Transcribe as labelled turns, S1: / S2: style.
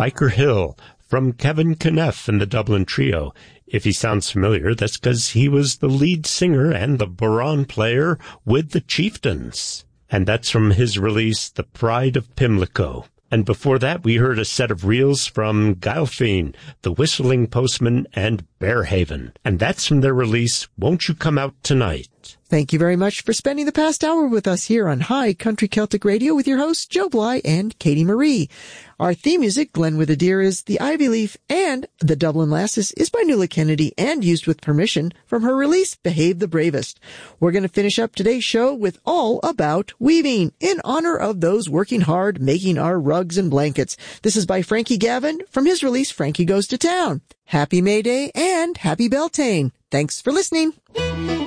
S1: Biker Hill from Kevin Kneff and the Dublin Trio. If he sounds familiar, that's because he was the lead singer and the bodhrán player with the Chieftains. And that's from his release, The Pride of Pimlico. And before that, we heard a set of reels from Gylfine, The Whistling Postman, and Bearhaven. And that's from their release, Won't You Come Out Tonight?
S2: Thank you very much for spending the past hour with us here on High Country Celtic Radio with your hosts, Joe Bly and Katie Marie. Our theme music, Glen with a Deer, is The Ivy Leaf, and The Dublin Lasses is by Nuala Kennedy and used with permission from her release, Behave the Bravest. We're going to finish up today's show with All About Weaving, in honor of those working hard making our rugs and blankets. This is by Frankie Gavin from his release, Frankie Goes to Town. Happy May Day and happy Beltane. Thanks for listening.